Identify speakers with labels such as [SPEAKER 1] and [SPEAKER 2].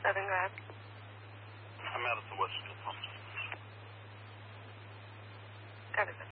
[SPEAKER 1] 7, go ahead.
[SPEAKER 2] I'm Madison Washington.
[SPEAKER 1] Got it.